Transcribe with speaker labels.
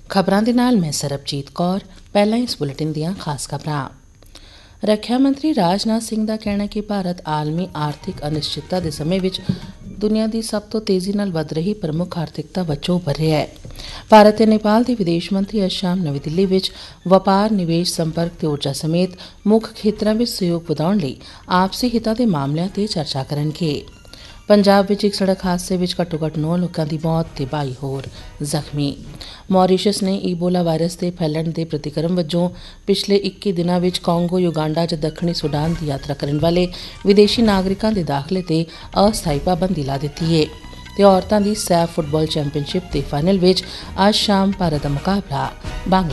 Speaker 1: ਖਬਰਾਂ ਦੇ ਨਾਲ ਮੈਂ ਸਰਬਜੀਤ ਕੌਰ। ਪਹਿਲਾਂ ਇਸ ਬੁਲੇਟਿਨ ਦੀਆਂ ਖਾਸ ਖਬਰਾਂ। ਰੱਖਿਆ ਮੰਤਰੀ ਰਾਜਨਾਥ ਸਿੰਘ ਦਾ ਕਹਿਣਾ ਕਿ ਭਾਰਤ ਆਲਮੀ ਆਰਥਿਕ ਅਨਿਸ਼ਚਿਤਤਾ ਦੇ ਸਮੇਂ ਵਿੱਚ ਦੁਨੀਆ ਦੀ ਸਭ ਤੋਂ ਤੇਜ਼ੀ ਨਾਲ ਵੱਧ ਰਹੀ ਪ੍ਰਮੁੱਖ ਆਰਥਿਕਤਾ ਵਜੋਂ ਉੱਭਰ ਰਿਹਾ ਹੈ। ਭਾਰਤ ਤੇ ਨੇਪਾਲ ਦੇ ਵਿਦੇਸ਼ ਮੰਤਰੀ ਅੱਜ ਸ਼ਾਮ ਨਵੀਂ ਦਿੱਲੀ ਵਿੱਚ ਵਪਾਰ, ਨਿਵੇਸ਼, ਸੰਪਰਕ ਤੇ ਊਰਜਾ ਸਮੇਤ ਮੁੱਖ ਖੇਤਰਾਂ ਵਿੱਚ ਸਹਿਯੋਗ ਵਧਾਉਣ ਲਈ ਆਪਸੀ ਹਿੱਤਾਂ ਦੇ ਮਾਮਲਿਆਂ ਤੇ ਚਰਚਾ ਕਰਨਗੇ। ਪੰਜਾਬ ਵਿੱਚ ਇੱਕ ਸੜਕ ਹਾਦਸੇ ਵਿੱਚ ਘੱਟੋ-ਘੱਟ 9 ਲੋਕਾਂ ਦੀ ਮੌਤ ਤੇ 22 ਹੋਰ ਜ਼ਖਮੀ। ਮੌਰੀਸ਼ਸ ਨੇ ਈਬੋਲਾ ਵਾਇਰਸ ਦੇ ਫੈਲਣ ਦੇ ਪ੍ਰਤੀਕਰਮ ਵਜੋਂ ਪਿਛਲੇ 21 ਦਿਨਾਂ ਵਿੱਚ ਕਾਂਗੋ, ਯੁਗਾਂਡਾ ਅਤੇ ਦੱਖਣੀ ਸੁਡਾਨ ਦੀ ਯਾਤਰਾ ਕਰਨ ਵਾਲੇ ਵਿਦੇਸ਼ੀ ਨਾਗਰਿਕਾਂ ਦੇ ਦਾਖਲੇ ਤੇ ਅਸਥਾਈ ਪਾਬੰਦੀ ਲਾ ਦਿੱਤੀ ਹੈ। ਤੇ ਔਰਤਾਂ ਦੀ ਸੈਫ ਫੁੱਟਬਾਲ ਚੈਂਪੀਅਨਸ਼ਿਪ ਦੇ ਫਾਈਨਲ ਵਿੱਚ ਅੱਜ ਸ਼ਾਮ ਭਾਰਤ ਦਾ ਮੁਕਾਬਲਾ